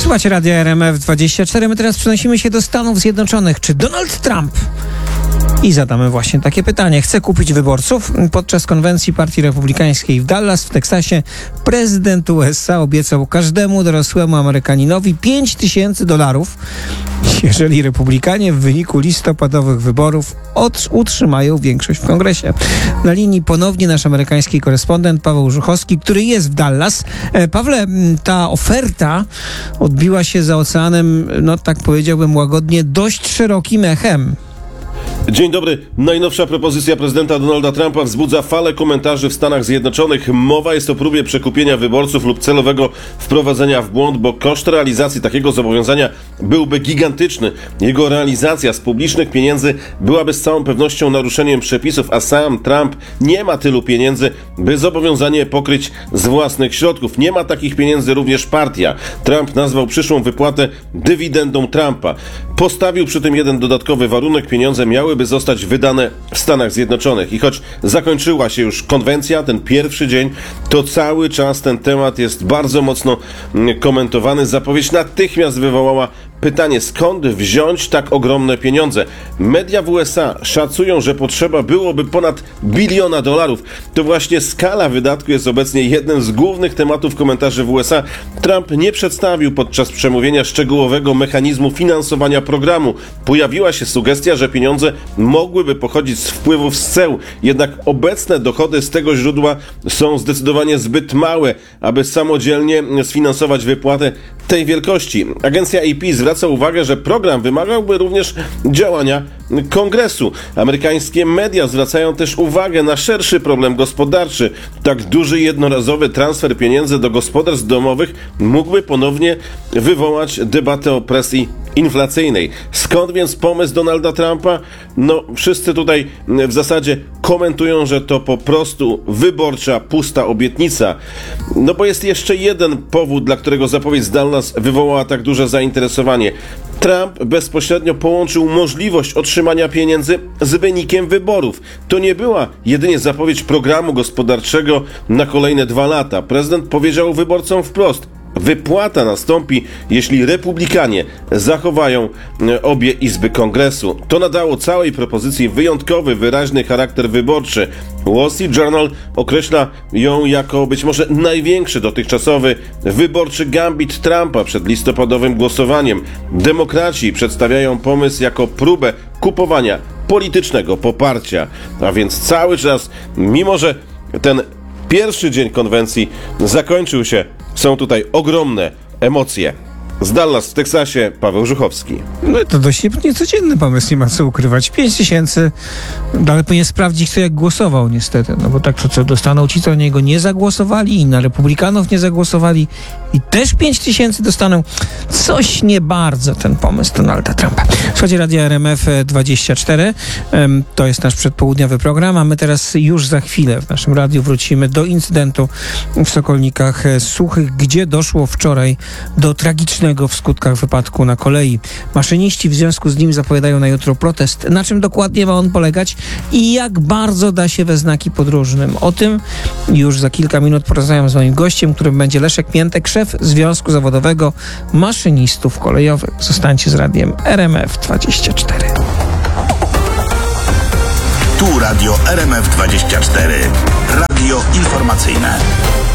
Słuchajcie Radia RMF24. My teraz przenosimy się do Stanów Zjednoczonych. Czy Donald Trump, i zadamy właśnie takie pytanie, chce kupić wyborców? Podczas konwencji Partii Republikańskiej w Dallas w Teksasie prezydent USA obiecał każdemu dorosłemu Amerykaninowi $5,000, jeżeli Republikanie w wyniku listopadowych wyborów utrzymają większość w Kongresie. Na linii ponownie nasz amerykański korespondent Paweł Żuchowski, który jest w Dallas. Pawle, ta oferta odbiła się za oceanem, no tak powiedziałbym łagodnie, dość szerokim echem. Dzień dobry. Najnowsza propozycja prezydenta Donalda Trumpa wzbudza falę komentarzy w Stanach Zjednoczonych. Mowa jest o próbie przekupienia wyborców lub celowego wprowadzenia w błąd, bo koszt realizacji takiego zobowiązania byłby gigantyczny. Jego realizacja z publicznych pieniędzy byłaby z całą pewnością naruszeniem przepisów, a sam Trump nie ma tylu pieniędzy, by zobowiązanie pokryć z własnych środków. Nie ma takich pieniędzy również partia. Trump nazwał przyszłą wypłatę dywidendą Trumpa. Postawił przy tym jeden dodatkowy warunek: pieniądze miałyby zostać wydane w Stanach Zjednoczonych. I choć zakończyła się już konwencja, ten pierwszy dzień, to cały czas ten temat jest bardzo mocno komentowany. Zapowiedź natychmiast wywołała pytanie, skąd wziąć tak ogromne pieniądze. Media w USA szacują, że potrzeba byłoby ponad $1 bilion. To właśnie skala wydatku jest obecnie jednym z głównych tematów komentarzy w USA. Trump nie przedstawił podczas przemówienia szczegółowego mechanizmu finansowania programu. Pojawiła się sugestia, że pieniądze mogłyby pochodzić z wpływów z ceł, jednak obecne dochody z tego źródła są zdecydowanie zbyt małe, aby samodzielnie sfinansować wypłatę tej wielkości. Agencja AP zwraca uwagę, że program wymagałby również działania Kongresu. Amerykańskie media zwracają też uwagę na szerszy problem gospodarczy. Tak duży jednorazowy transfer pieniędzy do gospodarstw domowych mógłby ponownie wywołać debatę o presji inflacyjnej. Skąd więc pomysł Donalda Trumpa? No, wszyscy tutaj w zasadzie komentują, że to po prostu wyborcza, pusta obietnica. No bo jest jeszcze jeden powód, dla którego zapowiedź z Dallas wywołała tak duże zainteresowanie. Trump bezpośrednio połączył możliwość otrzymania pieniędzy z wynikiem wyborów. To nie była jedynie zapowiedź programu gospodarczego na kolejne 2 lata. Prezydent powiedział wyborcom wprost: wypłata nastąpi, jeśli Republikanie zachowają obie izby Kongresu. To nadało całej propozycji wyjątkowy, wyraźny charakter wyborczy. Wall Street Journal określa ją jako być może największy dotychczasowy wyborczy gambit Trumpa przed listopadowym głosowaniem. Demokraci przedstawiają pomysł jako próbę kupowania politycznego poparcia. A więc cały czas, mimo że ten pierwszy dzień konwencji zakończył się, są tutaj ogromne emocje. Z Dallas w Teksasie, Paweł Żuchowski. No to dość niecodzienny pomysł, nie ma co ukrywać. 5,000, ale powinien sprawdzić, kto jak głosował niestety. No bo tak to co, dostaną ci, co na niego nie zagłosowali i na Republikanów nie zagłosowali i też 5,000 dostaną. Coś nie bardzo ten pomysł Donalda Trumpa. Słuchajcie, Radia RMF24. To jest nasz przedpołudniowy program, a my teraz już za chwilę w naszym radiu wrócimy do incydentu w Sokolnikach Suchych, gdzie doszło wczoraj do tragicznego w skutkach wypadku na kolei. Maszyniści w związku z nim zapowiadają na jutro protest. Na czym dokładnie ma on polegać i jak bardzo da się we znaki podróżnym? O tym już za kilka minut porozmawiam z moim gościem, którym będzie Leszek Miętek, szef Związku Zawodowego Maszynistów Kolejowych. Zostańcie z radiem RMF24. Tu radio RMF24. Radio informacyjne.